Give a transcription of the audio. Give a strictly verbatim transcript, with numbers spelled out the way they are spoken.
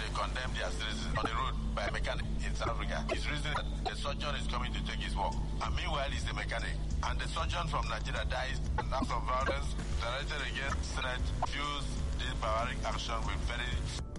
they condemn their citizens on the road by a mechanic in South Africa. His reason that the surgeon is coming to take his work. And meanwhile, he's a mechanic. And the surgeon from Nigeria dies. An act of violence directed against Senate fused this barbaric action with very